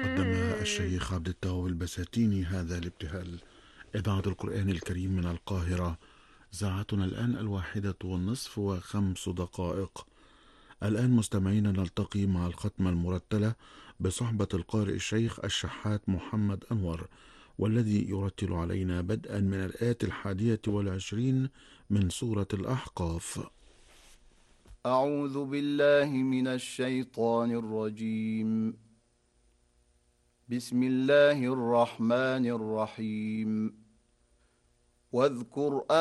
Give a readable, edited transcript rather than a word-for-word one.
قدمها الشيخ عبد التواب البساتيني. هذا الابتهال إذاعة القرآن الكريم من القاهرة. ساعتنا الآن 1:05 الآن مستمعين نلتقي مع الختمة المرتلة بصحبة القارئ الشيخ الشحات محمد أنور، والذي يرتل علينا بدءا من الآية 21 من سورة الأحقاف. أعوذ بالله من الشيطان الرجيم. بسم الله الرحمن الرحيم. واذكر